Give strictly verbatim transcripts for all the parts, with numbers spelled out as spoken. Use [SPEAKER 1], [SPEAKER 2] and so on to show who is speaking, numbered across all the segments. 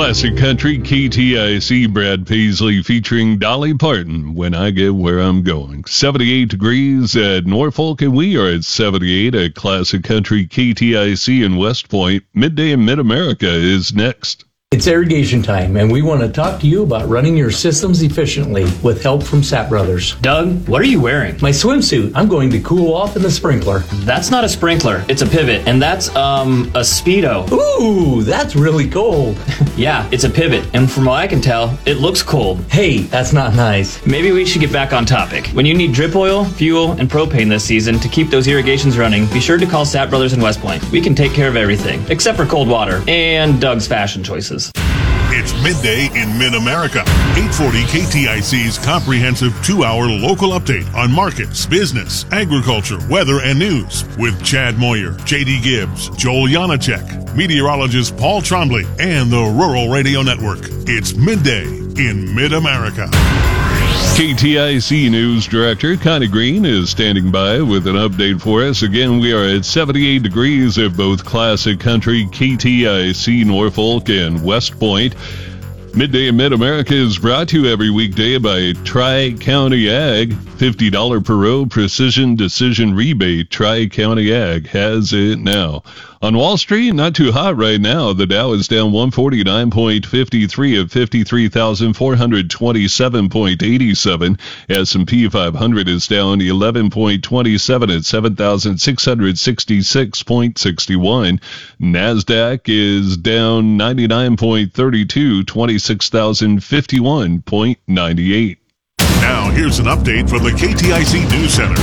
[SPEAKER 1] Classic Country K T I C, Brad Paisley featuring Dolly Parton, When I Get Where I'm Going. seventy-eight degrees at Norfolk, and we are at seventy-eight at Classic Country K T I C in West Point. Midday in Mid-America is next.
[SPEAKER 2] It's irrigation time, and we want to talk to you about running your systems efficiently with help from Sapp Brothers.
[SPEAKER 3] Doug, what are you wearing?
[SPEAKER 2] My swimsuit. I'm going to cool off in the sprinkler.
[SPEAKER 3] That's not a sprinkler. It's a pivot, and that's, um, a Speedo.
[SPEAKER 2] Ooh, that's really cold.
[SPEAKER 3] Yeah, it's a pivot, and from what I can tell, it looks cold.
[SPEAKER 2] Hey, that's not nice.
[SPEAKER 3] Maybe we should get back on topic. When you need drip oil, fuel, and propane this season to keep those irrigations running, be sure to call Sapp Brothers in West Point. We can take care of everything, except for cold water and Doug's fashion choices.
[SPEAKER 4] It's Midday in Mid-America. eight forty K T I C's comprehensive two-hour local update on markets, business, agriculture, weather, and news with Chad Moyer, J D Gibbs, Joel Janacek, meteorologist Paul Trombley, and the Rural Radio Network. It's Midday in Mid-America.
[SPEAKER 1] K T I C News Director Connie Green is standing by with an update for us. Again, we are at seventy-eight degrees at both Classic Country, K T I C, Norfolk, and West Point. Midday in Mid-America is brought to you every weekday by Tri-County Ag. fifty dollars per row precision decision rebate. Tri-County Ag has it now. On Wall Street, not too hot right now. The Dow is down one forty-nine point five three at fifty-three thousand four hundred twenty-seven point eight seven. S and P five hundred is down eleven point two seven at seven thousand six hundred sixty-six point six one. NASDAQ is down ninety-nine point three two, twenty-six thousand fifty-one point nine eight.
[SPEAKER 4] Now, here's an update from the K T I C News Center.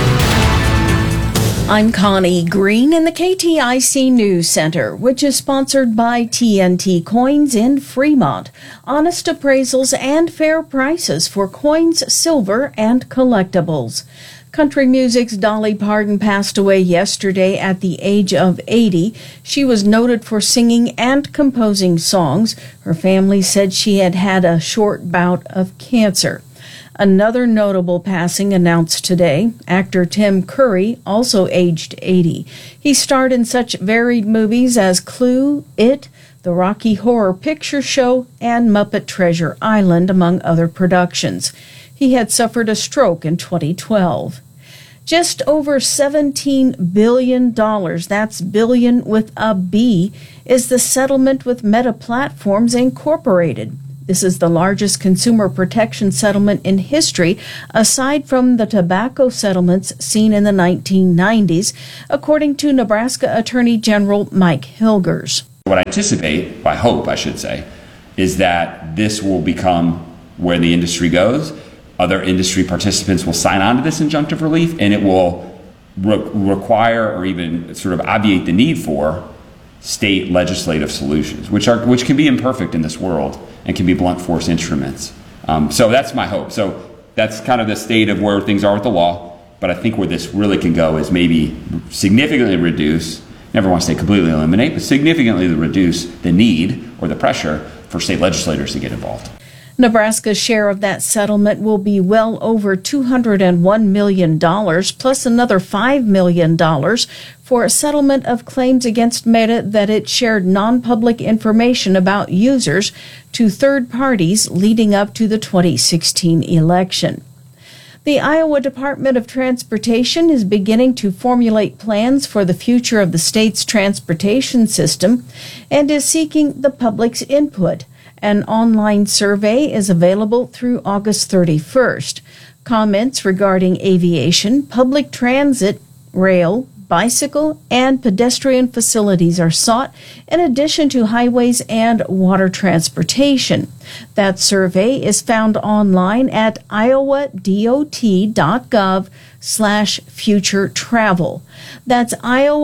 [SPEAKER 5] I'm Connie Green in the K T I C News Center, which is sponsored by T N T Coins in Fremont. Honest appraisals and fair prices for coins, silver, and collectibles. Country music's Dolly Parton passed away yesterday at the age of eighty. She was noted for singing and composing songs. Her family said she had had a short bout of cancer. Another notable passing announced today, actor Tim Curry, also aged eighty. He starred in such varied movies as Clue, It, The Rocky Horror Picture Show, and Muppet Treasure Island, among other productions. He had suffered a stroke in twenty twelve. Just over seventeen billion dollars, that's billion with a B, is the settlement with Meta Platforms Incorporated. This is the largest consumer protection settlement in history, aside from the tobacco settlements seen in the nineteen nineties, according to Nebraska Attorney General Mike Hilgers.
[SPEAKER 6] What I anticipate, I hope I should say, is that this will become where the industry goes. Other industry participants will sign on to this injunctive relief, and it will re- require or even sort of obviate the need for state legislative solutions, which are which can be imperfect in this world and can be blunt force instruments. Um, so that's my hope. So that's kind of the state of where things are with the law. But I think where this really can go is maybe significantly reduce, never want to say completely eliminate, but significantly reduce the need or the pressure for state legislators to get involved.
[SPEAKER 5] Nebraska's share of that settlement will be well over two hundred one million dollars, plus another five million dollars for a settlement of claims against Meta that it shared non-public information about users to third parties leading up to the twenty sixteen election. The Iowa Department of Transportation is beginning to formulate plans for the future of the state's transportation system and is seeking the public's input. An online survey is available through August thirty-first. Comments regarding aviation, public transit, rail, bicycle, and pedestrian facilities are sought, in addition to highways and water transportation. That survey is found online at iowadot.gov slash future travel. That's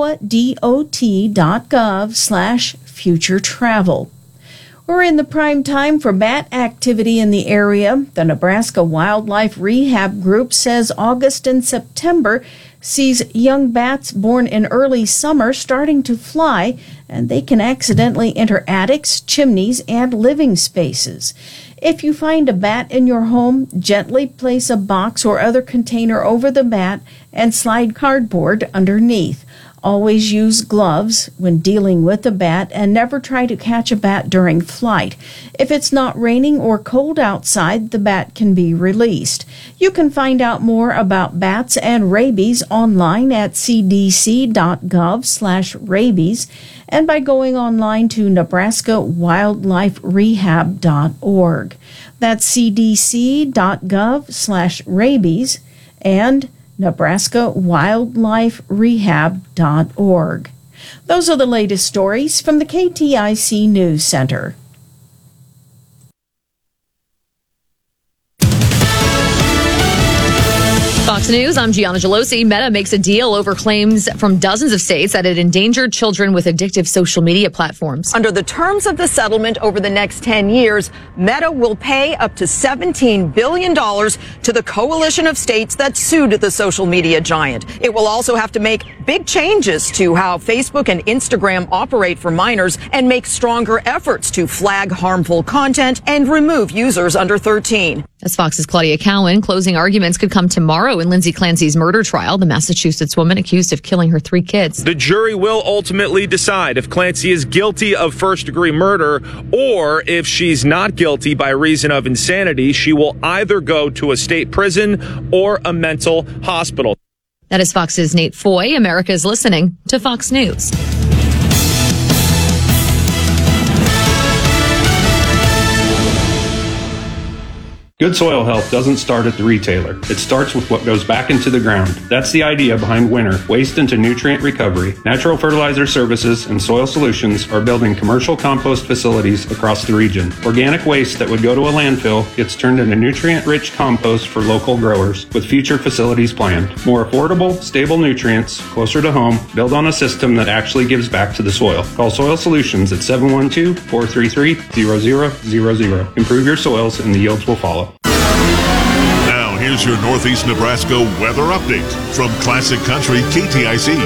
[SPEAKER 5] iowadot.gov slash future travel. We're in the prime time for bat activity in the area. The Nebraska Wildlife Rehab Group says August and September sees young bats born in early summer starting to fly, and they can accidentally enter attics, chimneys, and living spaces. If you find a bat in your home, gently place a box or other container over the bat and slide cardboard underneath. Always use gloves when dealing with a bat and never try to catch a bat during flight. If it's not raining or cold outside, the bat can be released. You can find out more about bats and rabies online at c d c dot gov slash rabies and by going online to nebraska wildlife rehab dot org. That's c d c dot gov slash rabies and nebraska wildlife rehab dot org. Those are the latest stories from the K T I C News Center.
[SPEAKER 7] Fox News, I'm Gianna Gelosi. Meta makes a deal over claims from dozens of states that it endangered children with addictive social media platforms.
[SPEAKER 8] Under the terms of the settlement over the next ten years, Meta will pay up to seventeen billion dollars to the coalition of states that sued the social media giant. It will also have to make big changes to how Facebook and Instagram operate for minors and make stronger efforts to flag harmful content and remove users under thirteen.
[SPEAKER 7] That's Fox's Claudia Cowan. Closing arguments could come tomorrow in Lindsay Clancy's murder trial, the Massachusetts woman accused of killing her three kids.
[SPEAKER 9] The jury will ultimately decide if Clancy is guilty of first-degree murder or if she's not guilty by reason of insanity. She will either go to a state prison or a mental hospital.
[SPEAKER 7] That is Fox's Nate Foy. America is listening to Fox News.
[SPEAKER 10] Good soil health doesn't start at the retailer. It starts with what goes back into the ground. That's the idea behind Winter, Waste into Nutrient Recovery. Natural Fertilizer Services and Soil Solutions are building commercial compost facilities across the region. Organic waste that would go to a landfill gets turned into nutrient-rich compost for local growers, with future facilities planned. More affordable, stable nutrients, closer to home, build on a system that actually gives back to the soil. Call Soil Solutions at seven one two, four three three, zero zero zero zero. Improve your soils and the yields will follow.
[SPEAKER 4] Now, here's your Northeast Nebraska weather update from Classic Country K T I C.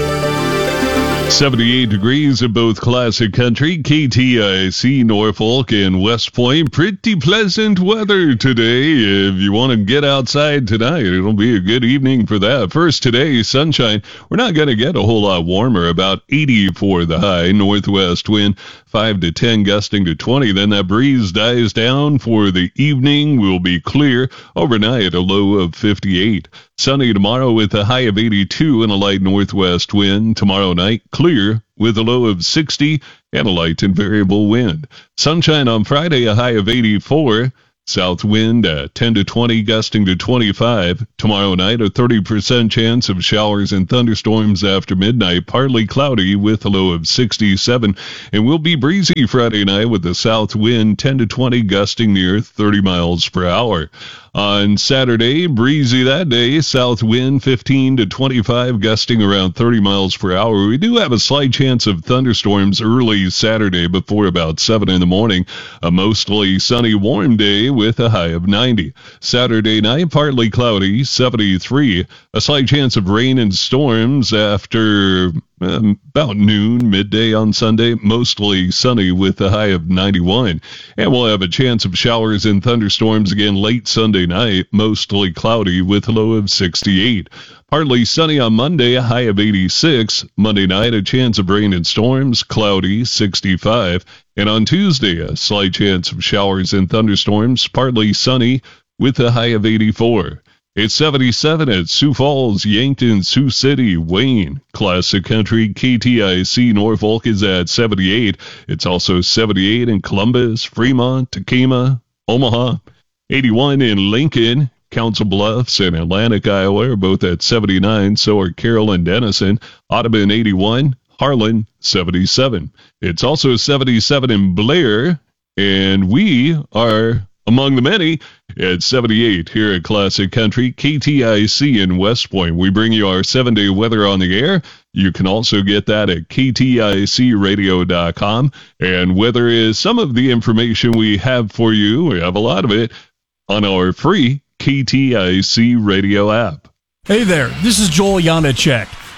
[SPEAKER 1] seventy-eight degrees in both Classic Country, K T I C, Norfolk, and West Point. Pretty pleasant weather today. If you want to get outside tonight, it'll be a good evening for that. First today, sunshine. We're not going to get a whole lot warmer, about eighty for the high. Northwest wind, five to ten, gusting to twenty. Then that breeze dies down for the evening. Will be clear. Overnight, a low of fifty-eight. Sunny tomorrow with a high of eighty-two and a light northwest wind. Tomorrow night, clear with a low of sixty and a light and variable wind. Sunshine on Friday, a high of eighty-four. South wind at ten to twenty, gusting to twenty-five. Tomorrow night, a thirty percent chance of showers and thunderstorms after midnight. Partly cloudy with a low of sixty-seven. And will be breezy Friday night with the south wind ten to twenty, gusting near thirty miles per hour. On Saturday, breezy that day, south wind fifteen to twenty-five, gusting around thirty miles per hour. We do have a slight chance of thunderstorms early Saturday before about seven in the morning. A mostly sunny, warm day with a high of ninety. Saturday night, partly cloudy, seventy-three. A slight chance of rain and storms after um, about noon, midday on Sunday. Mostly sunny with a high of ninety-one. And we'll have a chance of showers and thunderstorms again late Sunday night, mostly cloudy with a low of sixty-eight. Partly sunny on Monday, a high of eighty-six. Monday night, a chance of rain and storms, cloudy, sixty-five. And on Tuesday, a slight chance of showers and thunderstorms, partly sunny with a high of eighty-four. It's seventy-seven at Sioux Falls, Yankton, Sioux City, Wayne. Classic Country K T I C Norfolk is at seventy-eight. It's also seventy-eight in Columbus, Fremont, Takema, Omaha. eighty-one in Lincoln. Council Bluffs and Atlantic, Iowa are both at seventy-nine. So are Carroll and Denison. Audubon, eighty-one. Harlan, seventy-seven. It's also seventy-seven in Blair. And we are among the many at seventy-eight here at Classic Country K T I C in West Point. We bring you our seven-day weather on the air. You can also get that at K T I C radio dot com. And weather is some of the information we have for you. We have a lot of it on our free K T I C radio app.
[SPEAKER 11] Hey there, this is Joel Yanacek.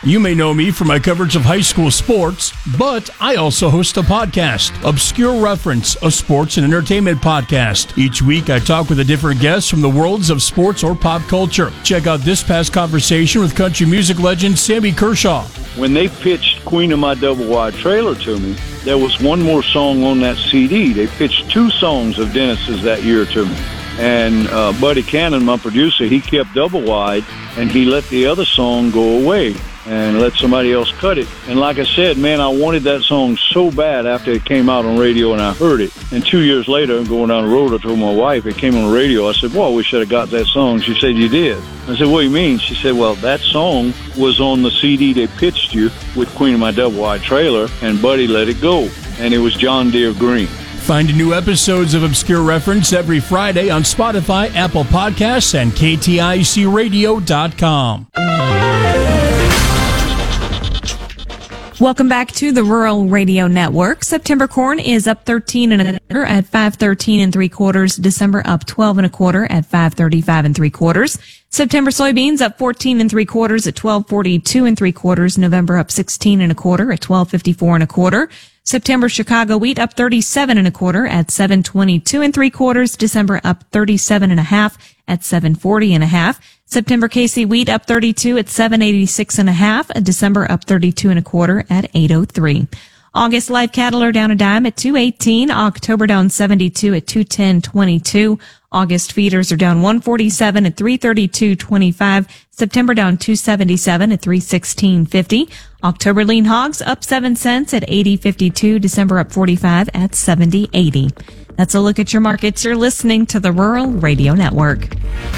[SPEAKER 11] You may know me for my coverage of high school sports, but I also host a podcast, Obscure Reference, a sports and entertainment podcast. Each week, I talk with a different guest from the worlds of sports or pop culture. Check out this past conversation with country music legend Sammy Kershaw.
[SPEAKER 12] When they pitched Queen of My Double Wide Trailer to me, there was one more song on that C D. They pitched two songs of Dennis's that year to me. And uh, Buddy Cannon, my producer, he kept Double Wide, and he let the other song go away and let somebody else cut it. And like I said, man, I wanted that song so bad after it came out on radio and I heard it. And two years later, going down the road, I told my wife, it came on the radio. I said, well, we should have got that song. She said, you did. I said, what do you mean? She said, well, that song was on the C D they pitched you with Queen of My Double Wide Trailer, and Buddy let it go. And it was John Deere Green.
[SPEAKER 11] Find new episodes of Obscure Reference every Friday on Spotify, Apple Podcasts, and K T I C radio dot com.
[SPEAKER 13] Welcome back to the Rural Radio Network. September corn is up thirteen and a quarter at five thirteen and three quarters. December up twelve and a quarter at five thirty-five and three quarters. September soybeans up fourteen and three quarters at twelve forty-two and three quarters. November up sixteen and a quarter at twelve fifty-four and a quarter. September Chicago wheat up thirty-seven and a quarter at seven twenty-two and three quarters. December up thirty-seven and a half at seven forty and a half. September K C wheat up thirty-two at seven eighty-six and a half. December up thirty-two and a quarter at eight oh three. August live cattle are down a dime at two eighteen. October down seventy-two at two ten twenty-two. August feeders are down one forty-seven at three thirty-two twenty-five. September down two seventy-seven at three sixteen fifty. October lean hogs up seven cents at eighty fifty-two. December up forty-five at seventy eighty. That's a look at your markets. You're listening to the Rural Radio Network.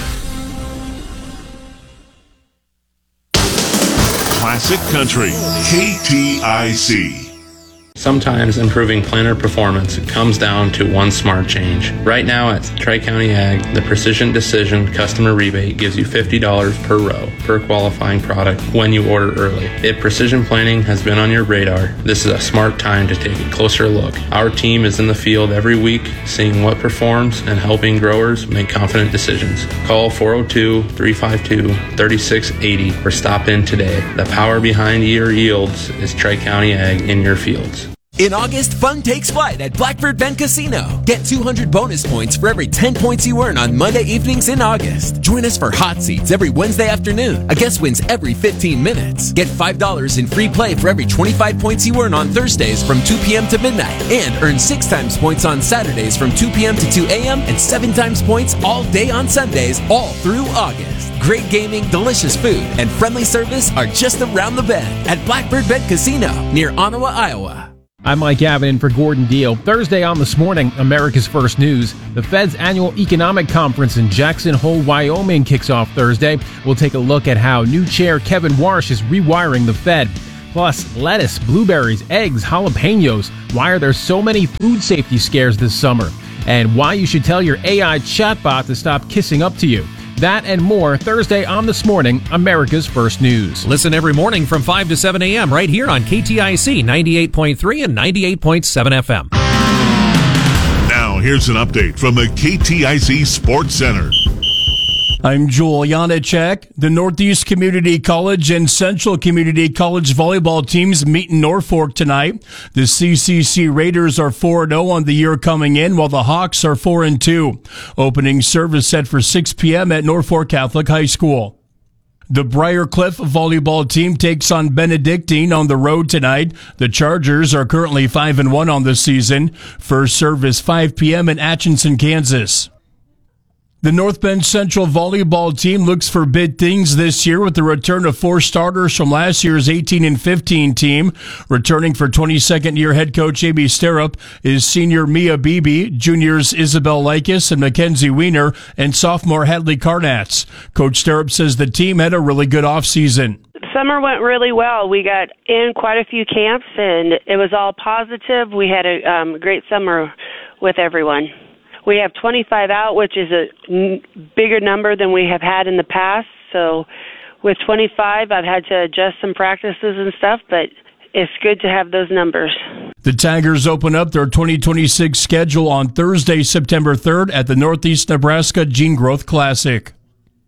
[SPEAKER 4] Classic Country, K T I C.
[SPEAKER 10] Sometimes improving planter performance comes down to one smart change. Right now at Tri-County Ag, the Precision Decision customer rebate gives you fifty dollars per row per qualifying product when you order early. If precision planting has been on your radar, this is a smart time to take a closer look. Our team is in the field every week, seeing what performs and helping growers make confident decisions. Call four oh two, three five two, three six eight oh or stop in today. The power behind your yields is Tri-County Ag in your fields.
[SPEAKER 14] In August, fun takes flight at Blackbird Bend Casino. Get two hundred bonus points for every ten points you earn on Monday evenings in August. Join us for hot seats every Wednesday afternoon. A guest wins every fifteen minutes. Get five dollars in free play for every twenty-five points you earn on Thursdays from two p.m. to midnight. And earn six times points on Saturdays from two p.m. to two a.m. and seven times points all day on Sundays, all through August. Great gaming, delicious food, and friendly service are just around the bend at Blackbird Bend Casino near Ottawa, Iowa.
[SPEAKER 15] I'm Mike Gavin in for Gordon Deal. Thursday on This Morning, America's First News. The Fed's annual economic conference in Jackson Hole, Wyoming kicks off Thursday. We'll take a look at how new chair Kevin Warsh is rewiring the Fed. Plus, lettuce, blueberries, eggs, jalapenos. Why are there so many food safety scares this summer? And why you should tell your A I chatbot to stop kissing up to you. That and more Thursday on This Morning, America's First News.
[SPEAKER 16] Listen every morning from five to seven a.m. right here on K T I C ninety-eight point three and ninety-eight point seven F M.
[SPEAKER 4] Now, here's an update from the K T I C Sports Center.
[SPEAKER 11] I'm Joel Janacek. The Northeast Community College and Central Community College volleyball teams meet in Norfolk tonight. The C C C Raiders are four and oh on the year coming in, while the Hawks are four and two. Opening service set for six p.m. at Norfolk Catholic High School. The Briarcliff volleyball team takes on Benedictine on the road tonight. The Chargers are currently five and one on the season. First service five p.m. in Atchison, Kansas. The North Bend Central volleyball team looks for big things this year with the return of four starters from last year's eighteen and fifteen team. Returning for twenty-second year head coach Amy Stirrup is senior Mia Beebe, juniors Isabel Likis and Mackenzie Wiener, and sophomore Hadley Carnatz. Coach Stirrup says the team had a really good offseason.
[SPEAKER 17] Summer went really well. We got in quite a few camps, and it was all positive. We had a um, great summer with everyone. We have twenty-five out, which is a n- bigger number than we have had in the past. So with twenty-five, I've had to adjust some practices and stuff, but it's good to have those numbers.
[SPEAKER 11] The Tigers open up their twenty twenty-six schedule on Thursday, September third at the Northeast Nebraska Gene Growth Classic.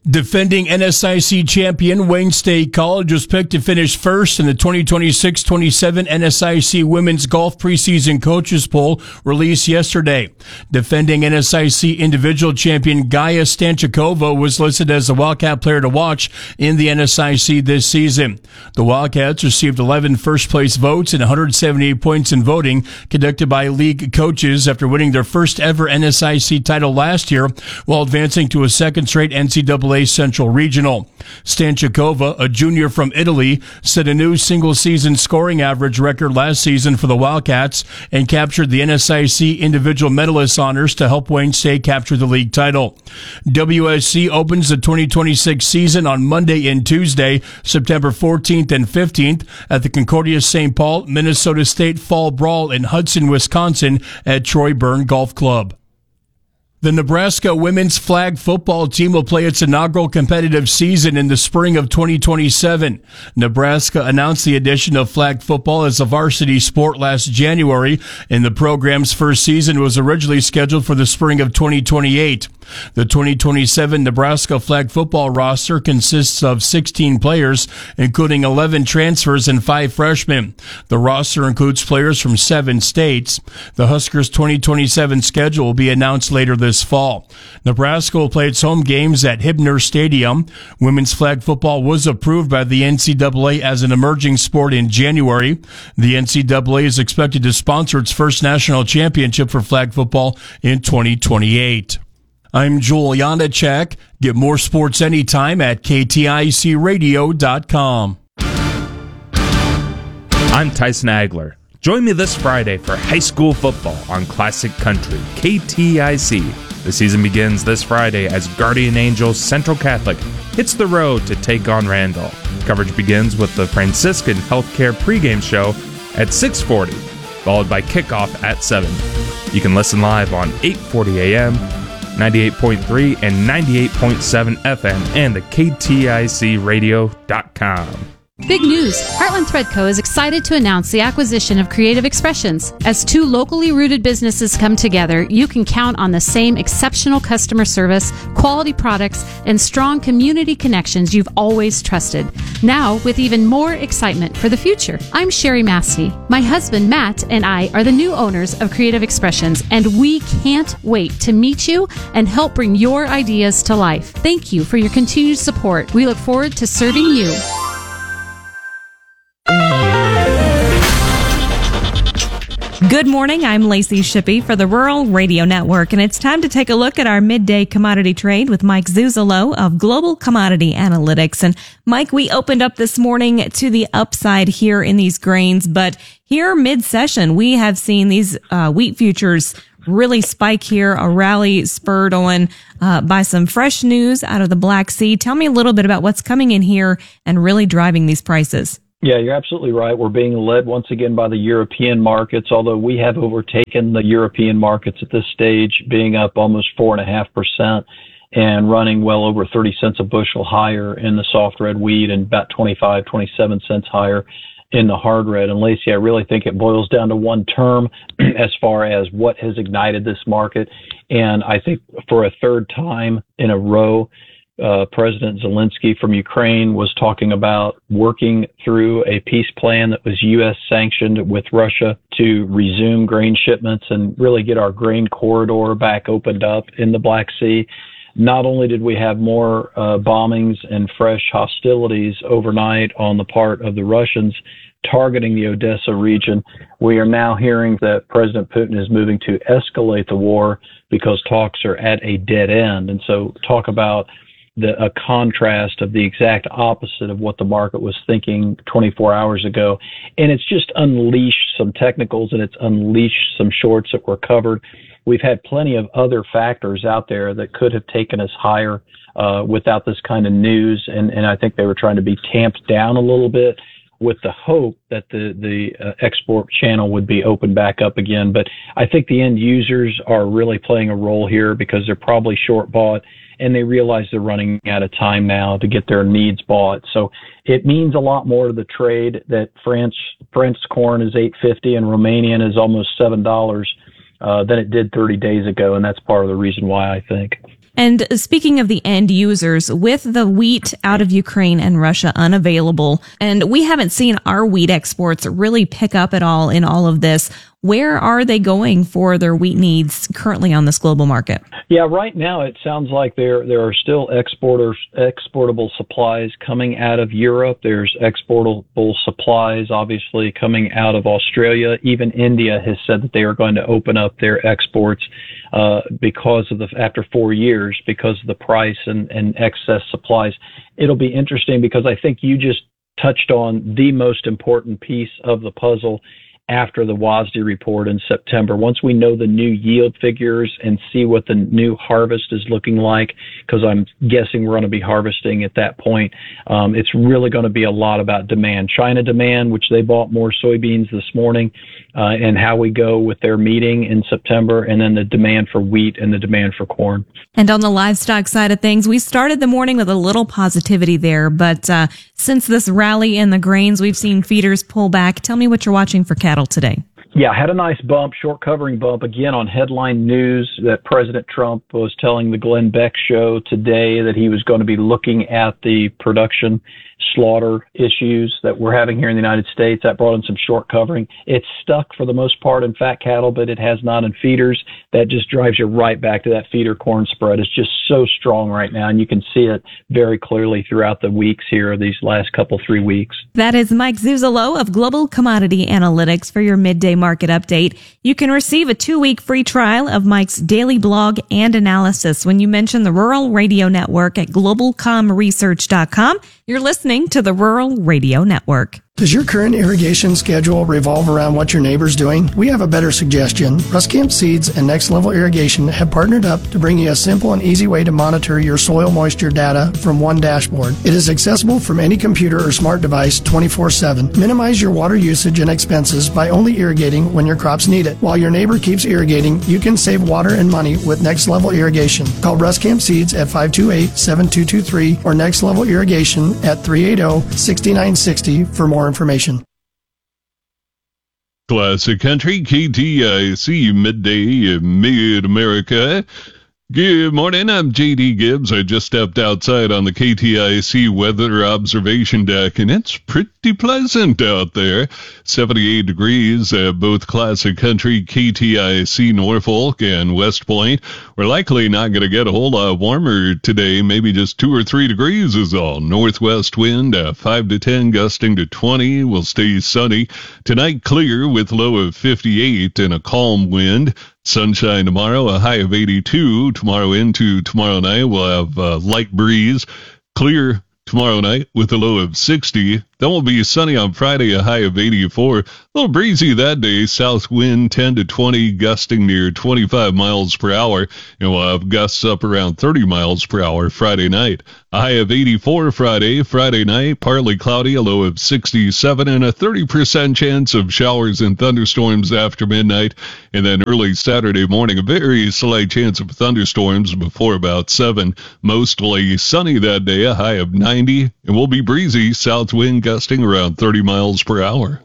[SPEAKER 11] Defending N S I C champion Wayne State College was picked to finish first in the twenty twenty-six twenty-seven N S I C Women's Golf Preseason Coaches Poll released yesterday. Defending N S I C individual champion Gaia Stanchikova was listed as the Wildcat player to watch in the N S I C this season. The Wildcats received eleven first-place votes and one hundred seventy-eight points in voting conducted by league coaches after winning their first ever N S I C title last year while advancing to a second straight N C double A Central Regional. Stanchikova, a junior from Italy, set a new single-season scoring average record last season for the Wildcats and captured the N S I C individual medalist honors to help Wayne State capture the league title. W S C opens the twenty twenty-six season on Monday and Tuesday, September fourteenth and fifteenth at the Concordia Saint Paul Minnesota State Fall Brawl in Hudson, Wisconsin at Troy Byrne Golf Club. The Nebraska women's flag football team will play its inaugural competitive season in the spring of twenty twenty-seven. Nebraska announced the addition of flag football as a varsity sport last January, and the program's first season was originally scheduled for the spring of twenty twenty-eight. The twenty twenty-seven Nebraska flag football roster consists of sixteen players, including eleven transfers and five freshmen. The roster includes players from seven states. The Huskers' twenty twenty-seven schedule will be announced later this fall. Nebraska will play its home games at Hibner Stadium. Women's flag football was approved by the N C double A as an emerging sport in January. The N C double A is expected to sponsor its first national championship for flag football in twenty twenty-eight. I'm Joel Yanacek. Get more sports anytime at K T I C radio dot com.
[SPEAKER 18] I'm Tyson Agler. Join me this Friday for high school football on Classic Country, K T I C. The season begins this Friday as Guardian Angels Central Catholic hits the road to take on Randall. Coverage begins with the Franciscan Healthcare pregame show at six forty, followed by kickoff at seven. You can listen live on eight forty a.m., ninety-eight point three and ninety-eight point seven F M and the K T I C radio dot com.
[SPEAKER 19] Big news! Heartland Threadco is excited to announce the acquisition of Creative Expressions. As two locally rooted businesses come together, you can count on the same exceptional customer service, quality products, and strong community connections you've always trusted. Now, with even more excitement for the future. I'm Sherry Mastey. My husband, Matt, and I are the new owners of Creative Expressions, and we can't wait to meet you and help bring your ideas to life. Thank you for your continued support. We look forward to serving you.
[SPEAKER 13] Good morning, I'm Lacey Shippey for the Rural Radio Network, and it's time to take a look at our midday commodity trade with Mike Zuzolo of Global Commodity Analytics. And Mike, we opened up this morning to the upside here in these grains, but here mid-session, we have seen these uh, wheat futures really spike here, a rally spurred on uh, by some fresh news out of the Black Sea. Tell me a little bit about what's coming in here and really driving these prices.
[SPEAKER 20] Yeah, you're absolutely right. We're being led once again by the European markets, although we have overtaken the European markets at this stage, being up almost four point five percent and running well over thirty cents a bushel higher in the soft red wheat and about twenty-five, twenty-seven cents higher in the hard red. And Lacey, I really think it boils down to one term as far as what has ignited this market. And I think for a third time in a row, Uh, President Zelensky from Ukraine was talking about working through a peace plan that was U S sanctioned with Russia to resume grain shipments and really get our grain corridor back opened up in the Black Sea. Not only did we have more uh, bombings and fresh hostilities overnight on the part of the Russians targeting the Odessa region, we are now hearing that President Putin is moving to escalate the war because talks are at a dead end. And so talk about The, a contrast of the exact opposite of what the market was thinking twenty-four hours ago. And it's just unleashed some technicals and it's unleashed some shorts that were covered. We've had plenty of other factors out there that could have taken us higher uh, without this kind of news. And, and I think they were trying to be tamped down a little bit with the hope that the, the uh, export channel would be opened back up again. But I think the end users are really playing a role here because they're probably short bought and they realize they're running out of time now to get their needs bought. So it means a lot more to the trade that French, French corn is eight fifty and Romanian is almost seven dollars uh, than it did thirty days ago. And that's part of the reason why, I think.
[SPEAKER 13] And speaking of the end users, with the wheat out of Ukraine and Russia unavailable, and we haven't seen our wheat exports really pick up at all in all of this, where are they going for their wheat needs currently on this global market?
[SPEAKER 20] Yeah, right now it sounds like there there are still exporters exportable supplies coming out of Europe. There's exportable supplies obviously coming out of Australia. Even India has said that they are going to open up their exports uh, because of the after four years because of the price and, and excess supplies. It'll be interesting because I think you just touched on the most important piece of the puzzle after the W A S D report in September. Once we know the new yield figures and see what the new harvest is looking like, because I'm guessing we're going to be harvesting at that point, um, it's really going to be a lot about demand. China demand, which they bought more soybeans this morning, uh, and how we go with their meeting in September, and then the demand for wheat and the demand for corn.
[SPEAKER 13] And on the livestock side of things, we started the morning with a little positivity there, but uh, since this rally in the grains, we've seen feeders pull back. Tell me what you're watching for cattle today.
[SPEAKER 20] Yeah, had a nice bump, short covering bump, again on headline news that President Trump was telling the Glenn Beck show today that he was going to be looking at the production slaughter issues that we're having here in the United States. That brought in some short covering. It's stuck for the most part in fat cattle, but it has not in feeders. That just drives you right back to that feeder corn spread. It's just so strong right now, and you can see it very clearly throughout the weeks here, these last couple, three weeks.
[SPEAKER 13] That is Mike Zuzolo of Global Commodity Analytics for your midday market update. You can receive a two-week free trial of Mike's daily blog and analysis when you mention the Rural Radio Network at global com research dot com. You're listening to the Rural Radio Network.
[SPEAKER 21] Does your current irrigation schedule revolve around what your neighbor's doing? We have a better suggestion. Ruscamp Seeds and Next Level Irrigation have partnered up to bring you a simple and easy way to monitor your soil moisture data from one dashboard. It is accessible from any computer or smart device twenty-four seven. Minimize your water usage and expenses by only irrigating when your crops need it. While your neighbor keeps irrigating, you can save water and money with Next Level Irrigation. Call Ruscamp Seeds at five two eight, seven two two three or Next Level Irrigation at three eight zero, six nine six zero for more information.
[SPEAKER 1] Classic Country, K T I C, midday in Mid-America. Good morning, I'm J D Gibbs. I just stepped outside on the K T I C weather observation deck, and it's pretty pleasant out there. seventy-eight degrees at both Classic Country, K T I C, Norfolk, and West Point. We're likely not going to get a whole lot warmer today, maybe just two or three degrees is all. Northwest wind at five to ten, gusting to twenty, will stay sunny. Tonight clear with low of fifty-eight and a calm wind. Sunshine tomorrow, a high of eighty-two. Tomorrow into tomorrow night, we'll have a light breeze. Clear tomorrow night with a low of sixty. Then we'll be sunny on Friday, a high of eighty-four. A little breezy that day. South wind ten to twenty, gusting near twenty-five miles per hour. And we'll have gusts up around thirty miles per hour Friday night. A high of eighty-four Friday. Friday night, partly cloudy, a low of sixty-seven, and a thirty percent chance of showers and thunderstorms after midnight. And then early Saturday morning, a very slight chance of thunderstorms before about seven. Mostly sunny that day, a high of ninety. And will be breezy, south wind gusting around thirty miles per hour.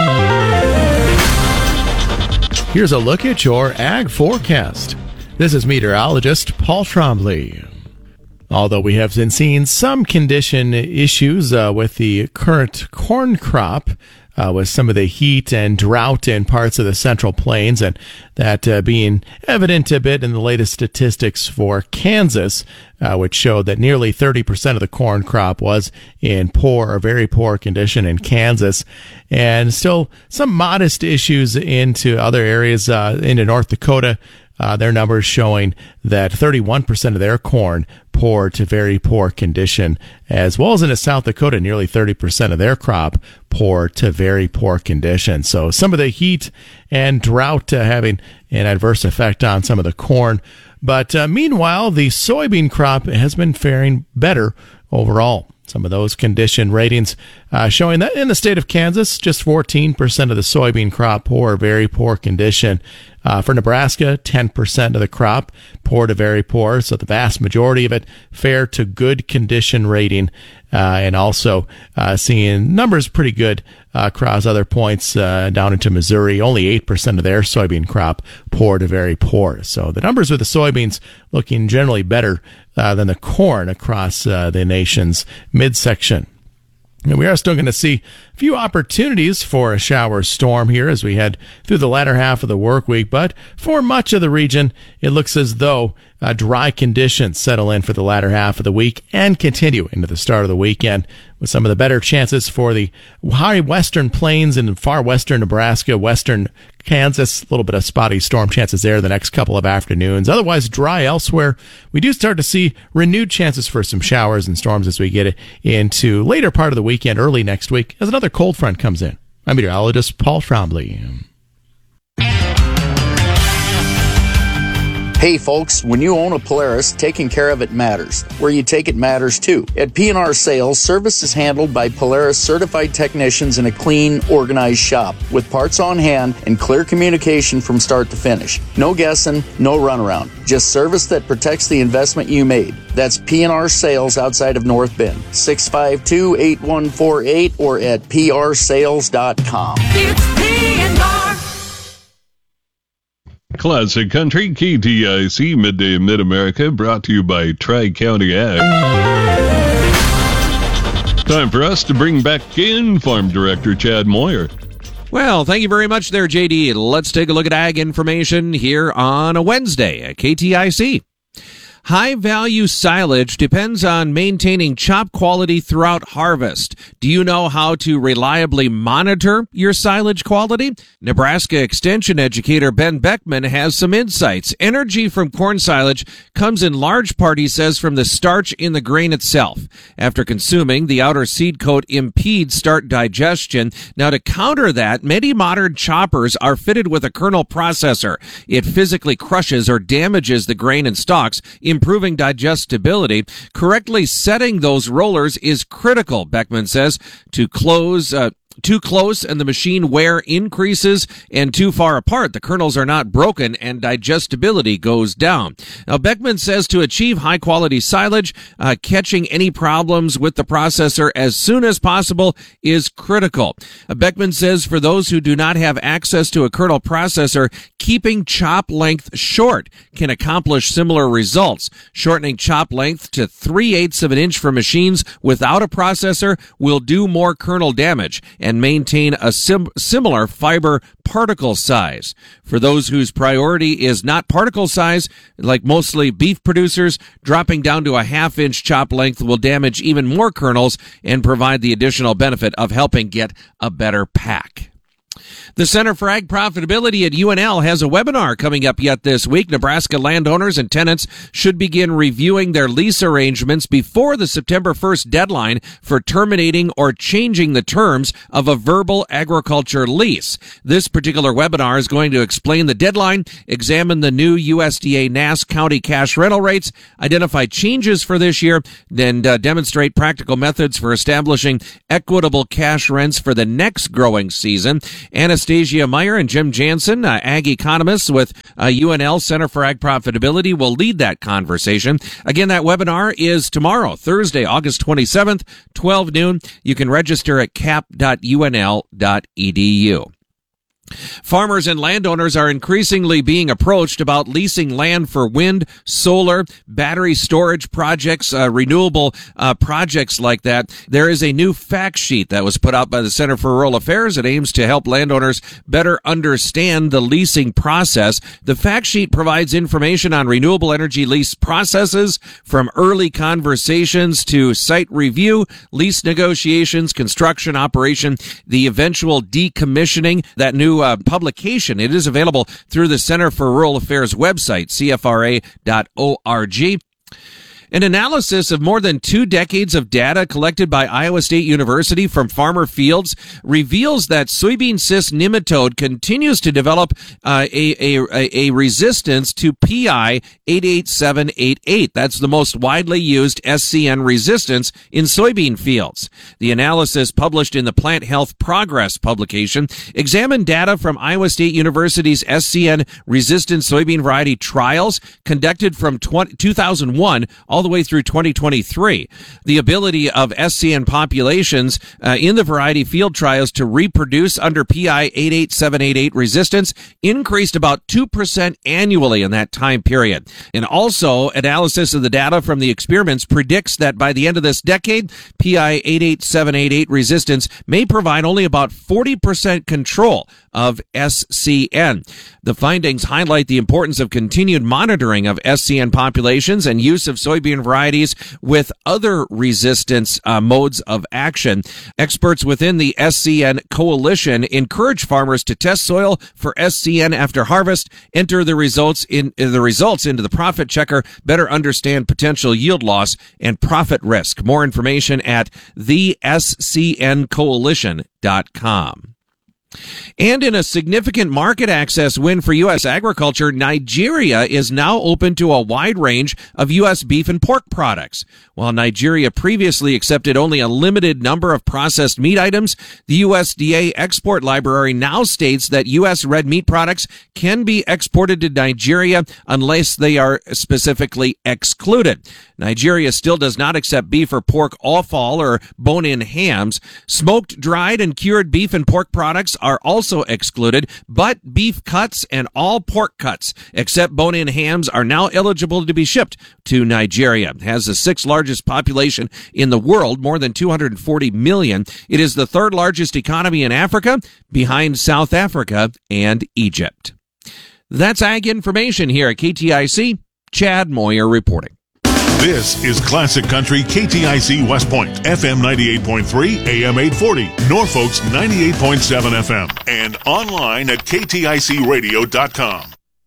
[SPEAKER 22] Here's a look at your ag forecast. This is meteorologist Paul Trombley. Although we have been seeing some condition issues uh, with the current corn crop, uh, with some of the heat and drought in parts of the Central Plains, and that uh, being evident a bit in the latest statistics for Kansas, uh, which showed that nearly thirty percent of the corn crop was in poor or very poor condition in Kansas, and still some modest issues into other areas, uh, into North Dakota. Uh, their numbers showing that thirty-one percent of their corn poor to very poor condition, as well as in South Dakota, nearly thirty percent of their crop poor to very poor condition. So some of the heat and drought uh, having an adverse effect on some of the corn. But uh, meanwhile, the soybean crop has been faring better overall. Some of those condition ratings uh, showing that in the state of Kansas, just fourteen percent of the soybean crop poor or very poor condition. Uh, for Nebraska, ten percent of the crop, poor to very poor, so the vast majority of it fair to good condition rating. Uh, and also uh, seeing numbers pretty good uh, across other points uh, down into Missouri. Only eight percent of their soybean crop poor to very poor. So the numbers with the soybeans looking generally better uh, than the corn across uh, the nation's midsection. And we are still going to see a few opportunities for a shower storm here as we head through the latter half of the work week. But for much of the region, it looks as though uh, dry conditions settle in for the latter half of the week and continue into the start of the weekend, with some of the better chances for the high western plains and far western Nebraska, western Kansas. A little bit of spotty storm chances there the next couple of afternoons. Otherwise, dry elsewhere. We do start to see renewed chances for some showers and storms as we get into later part of the weekend, early next week, as another cold front comes in. I'm meteorologist Paul Trombley.
[SPEAKER 2] Hey folks, when you own a Polaris, taking care of it matters. Where you take it matters too. At P and R Sales, service is handled by Polaris certified technicians in a clean, organized shop with parts on hand and clear communication from start to finish. No guessing, no runaround. Just service that protects the investment you made. That's P and R Sales outside of North Bend. six five two, eight one four eight or at p r sales dot com.
[SPEAKER 3] It's P and R.
[SPEAKER 1] Classic Country, K T I C, Midday Mid-America, brought to you by Tri-County Ag. Time for us to bring back in Farm Director Chad Moyer.
[SPEAKER 23] Well, thank you very much there, J D. Let's take a look at ag information here on a Wednesday at K T I C. High-value silage depends on maintaining chop quality throughout harvest. Do you know how to reliably monitor your silage quality? Nebraska Extension educator Ben Beckman has some insights. Energy from corn silage comes in large part, he says, from the starch in the grain itself. After consuming, the outer seed coat impedes starch digestion. Now, to counter that, many modern choppers are fitted with a kernel processor. It physically crushes or damages the grain and stalks, improving digestibility. Correctly setting those rollers is critical, Beckman says, to close uh, too close and the machine wear increases, and too far apart, the kernels are not broken and digestibility goes down. Now, Beckman says to achieve high-quality silage, uh, catching any problems with the processor as soon as possible is critical. Uh, Beckman says for those who do not have access to a kernel processor, keeping chop length short can accomplish similar results. Shortening chop length to three-eighths of an inch for machines without a processor will do more kernel damage and maintain a sim- similar fiber particle size. For those whose priority is not particle size, like mostly beef producers, dropping down to a half-inch chop length will damage even more kernels and provide the additional benefit of helping get a better pack. The Center for Ag Profitability at U N L has a webinar coming up yet this week. Nebraska landowners and tenants should begin reviewing their lease arrangements before the September first deadline for terminating or changing the terms of a verbal agriculture lease. This particular webinar is going to explain the deadline, examine the new U S D A N A S county cash rental rates, identify changes for this year, and uh, demonstrate practical methods for establishing equitable cash rents for the next growing season. Anastasia Meyer and Jim Jansen, uh, ag economists with uh, U N L Center for Ag Profitability, will lead that conversation. Again, that webinar is tomorrow, Thursday, August twenty-seventh, twelve noon. You can register at cap dot u n l dot e d u. Farmers and landowners are increasingly being approached about leasing land for wind, solar, battery storage projects, uh, renewable uh, projects like that. There is a new fact sheet that was put out by the Center for Rural Affairs. It aims to help landowners better understand the leasing process. The fact sheet provides information on renewable energy lease processes, from early conversations to site review, lease negotiations, construction operation, the eventual decommissioning. That new Uh, publication. It is available through the Center for Rural Affairs website, c f r a dot org. An analysis of more than two decades of data collected by Iowa State University from farmer fields reveals that soybean cyst nematode continues to develop uh, a, a, a resistance to P I eight eight seven eight eight. That's the most widely used S C N resistance in soybean fields. The analysis, published in the Plant Health Progress publication, examined data from Iowa State University's S C N resistant soybean variety trials conducted from two thousand one all the way through twenty twenty-three. The ability of S C N populations uh, in the variety field trials to reproduce under P I eight eight seven eight eight resistance increased about two percent annually in that time period. And also, analysis of the data from the experiments predicts that by the end of this decade, P I eight eight seven eight eight resistance may provide only about forty percent control of S C N. The findings highlight the importance of continued monitoring of S C N populations and use of soybean varieties with other resistance uh, modes of action. Experts within the S C N Coalition encourage farmers to test soil for S C N after harvest, enter the results in uh, the results into the profit checker, better understand potential yield loss and profit risk. More information at the S C N coalition dot com. And in a significant market access win for U S agriculture, Nigeria is now open to a wide range of U S beef and pork products. While Nigeria previously accepted only a limited number of processed meat items, the U S D A Export Library now states that U S red meat products can be exported to Nigeria unless they are specifically excluded. Nigeria still does not accept beef or pork offal or bone-in hams. Smoked, dried, and cured beef and pork products are also excluded, but beef cuts and all pork cuts, except bone-in hams, are now eligible to be shipped to Nigeria. It has the sixth largest population in the world, more than two hundred forty million. It is the third largest economy in Africa, behind South Africa and Egypt. That's Ag Information here at K T I C. Chad Moyer reporting.
[SPEAKER 4] This is Classic Country K T I C West Point, F M ninety-eight point three, A M eight forty, Norfolk's ninety-eight point seven F M, and online at K T I C radio dot com.